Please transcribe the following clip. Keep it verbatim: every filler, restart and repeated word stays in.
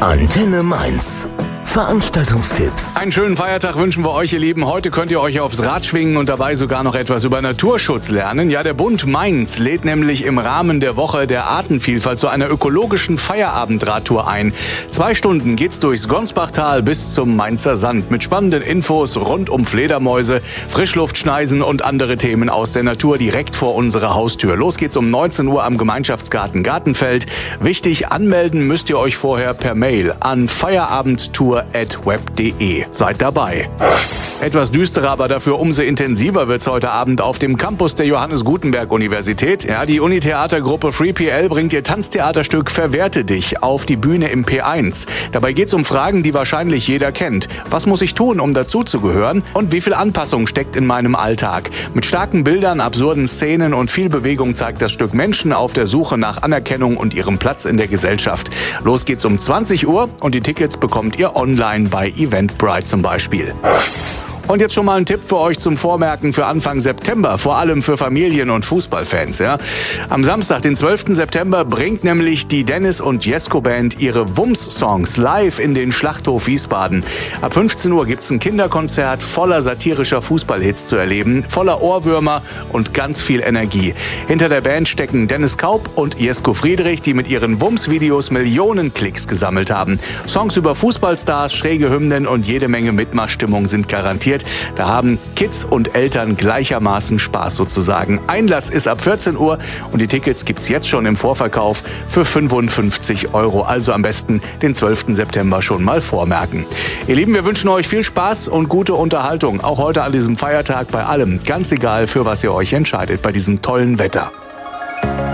Antenne Mainz. Veranstaltungstipps. Einen schönen Feiertag wünschen wir euch, ihr Lieben. Heute könnt ihr euch aufs Rad schwingen und dabei sogar noch etwas über Naturschutz lernen. Ja, der Bund Mainz lädt nämlich im Rahmen der Woche der Artenvielfalt zu einer ökologischen Feierabendradtour ein. Zwei Stunden geht's durchs Gonsbachtal bis zum Mainzer Sand mit spannenden Infos rund um Fledermäuse, Frischluftschneisen und andere Themen aus der Natur direkt vor unserer Haustür. Los geht's um neunzehn Uhr am Gemeinschaftsgarten Gartenfeld. Wichtig, anmelden müsst ihr euch vorher per Mail an feierabendtour at web punkt de. Seid dabei. Etwas düsterer, aber dafür umso intensiver wird's heute Abend auf dem Campus der Johannes Gutenberg Universität. Ja, die Uni-Theatergruppe Free P L bringt ihr Tanztheaterstück Verwerte dich auf die Bühne im P eins. Dabei geht's um Fragen, die wahrscheinlich jeder kennt. Was muss ich tun, um dazuzugehören? Und wie viel Anpassung steckt in meinem Alltag? Mit starken Bildern, absurden Szenen und viel Bewegung zeigt das Stück Menschen auf der Suche nach Anerkennung und ihrem Platz in der Gesellschaft. Los geht's um zwanzig Uhr und die Tickets bekommt ihr online bei Eventbrite zum Beispiel. Und jetzt schon mal ein Tipp für euch zum Vormerken für Anfang September, vor allem für Familien- und Fußballfans. Ja. Am Samstag, den zwölften September, bringt nämlich die Dennis und Jesko Band ihre Wumms-Songs live in den Schlachthof Wiesbaden. Ab fünfzehn Uhr gibt's ein Kinderkonzert voller satirischer Fußballhits zu erleben, voller Ohrwürmer und ganz viel Energie. Hinter der Band stecken Dennis Kaup und Jesko Friedrich, die mit ihren Wumms-Videos Millionen Klicks gesammelt haben. Songs über Fußballstars, schräge Hymnen und jede Menge Mitmachstimmung sind garantiert. Da haben Kids und Eltern gleichermaßen Spaß sozusagen. Einlass ist ab vierzehn Uhr und die Tickets gibt's jetzt schon im Vorverkauf für fünfundfünfzig Euro. Also am besten den zwölften September schon mal vormerken. Ihr Lieben, wir wünschen euch viel Spaß und gute Unterhaltung. Auch heute an diesem Feiertag bei allem. Ganz egal, für was ihr euch entscheidet bei diesem tollen Wetter.